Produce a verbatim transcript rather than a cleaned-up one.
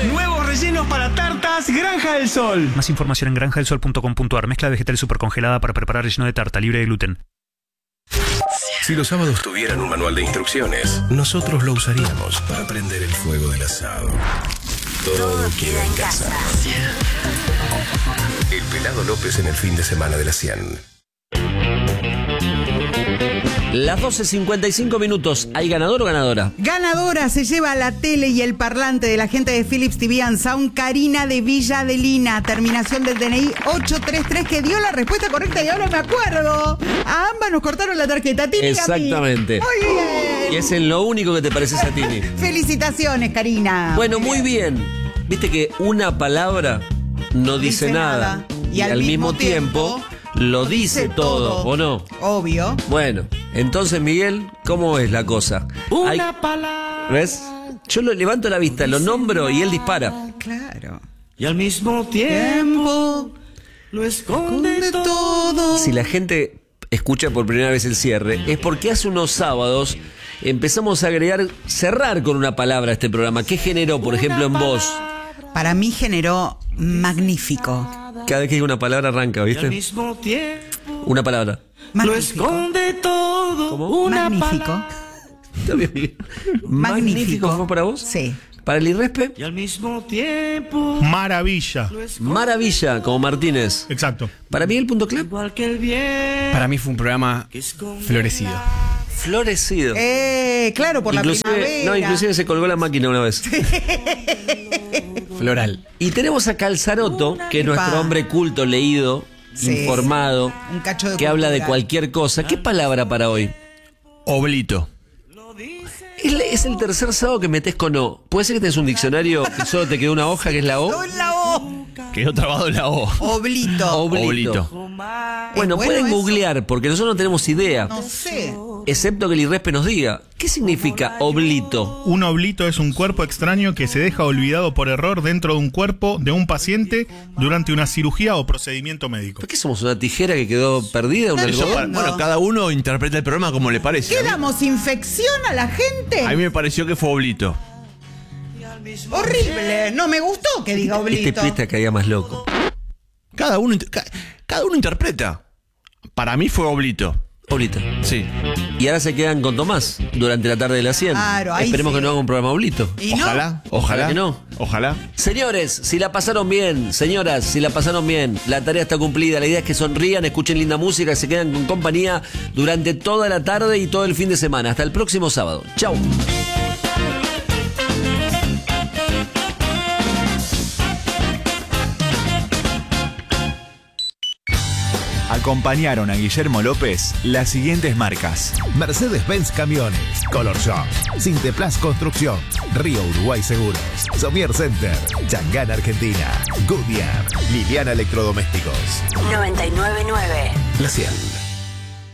Nuevos rellenos para tartas Granja del Sol. Más información en granja del sol punto com punto a r. Mezcla vegetal supercongelada para preparar relleno de tarta libre de gluten. Si los sábados tuvieran un manual de instrucciones, nosotros lo usaríamos para prender el fuego del asado. Todo queda en casa. El Pelado López en el fin de semana de la cien. Las doce cincuenta y cinco minutos. ¿Hay ganador o ganadora? Ganadora se lleva la tele y el parlante de la gente de Philips T V and Sound, Karina de Villa Adelina, terminación del D N I ocho tres tres, que dio la respuesta correcta y ahora me acuerdo. A ambas nos cortaron la tarjeta. Tini. Exactamente. Muy bien. Y es en lo único que te pareces a Tini. Felicitaciones, Karina. Bueno, muy bien. Viste que una palabra no dice, dice nada. nada. Y, y al mismo, mismo tiempo... tiempo lo dice, dice todo, todo, ¿o no? Obvio. Bueno, entonces, Miguel, ¿cómo es la cosa? Una Hay... palabra. ¿Ves? Yo lo levanto la vista, lo nombro y él dispara. Claro. Y al mismo tiempo lo esconde, esconde todo. Si la gente escucha por primera vez el cierre, es porque hace unos sábados empezamos a agregar, cerrar con una palabra a este programa. ¿Qué generó, por ejemplo, en vos? Para mí generó magnífico. Cada vez que digo una palabra arranca, ¿viste? Al mismo tiempo, una palabra. Magnífico. Lo esconde todo. ¿Cómo? Una magnífico. Magnífico. Magnífico. ¿Fue para vos? Sí. ¿Para el Irrespe? Y al mismo tiempo. Maravilla. Maravilla, como Martínez. Exacto. ¿Para Miguel punto club? Igual que el bien. Para mí fue un programa florecido. Florecido. Eh, claro, por inclusive, la primavera. No, inclusive se colgó la máquina una vez. Floral. Y tenemos a Calzaroto, que es nuestro hombre culto, leído, sí, informado, un cacho de que cultura. habla de cualquier cosa. ¿Qué palabra para hoy? Oblito. Es, es el tercer sábado que metes con O. ¿Puede ser que tenés un diccionario que solo te quedó una hoja que es la O? No es la O. Quedó trabado en la O. Oblito. Oblito. Oblito. Bueno, bueno pueden eso? googlear, porque nosotros no tenemos idea. No sé. Excepto que el Irrespe nos diga. ¿Qué significa oblito? Un oblito es un cuerpo extraño que se deja olvidado por error dentro de un cuerpo de un paciente durante una cirugía o procedimiento médico. ¿Por qué somos una tijera que quedó perdida? ¿Un Eso algodón? Bueno, cada uno interpreta el programa como le parece. ¿Qué damos infección a la gente? A mí me pareció que fue oblito. Horrible. No me gustó que diga oblito. Este pista caía más loco. Cada uno, ca- cada uno interpreta. Para mí fue oblito. Oblito. Sí. Y ahora se quedan con Tomás durante la tarde de la cien. Claro, ahí Esperemos sí. que no haga un programa oblito. ¿Y no? Ojalá, Ojalá ojalá. que no. Ojalá. Señores, si la pasaron bien, señoras, si la pasaron bien, la tarea está cumplida. La idea es que sonrían, escuchen linda música, se quedan con compañía durante toda la tarde y todo el fin de semana. Hasta el próximo sábado. Chau. Acompañaron a Guillermo López las siguientes marcas: Mercedes-Benz Camiones, Color Shop, Sinteplas Construcción, Río Uruguay Seguros, Somier Center, Changán Argentina, Goodyear, Liliana Electrodomésticos. noventa y nueve punto nueve La cien.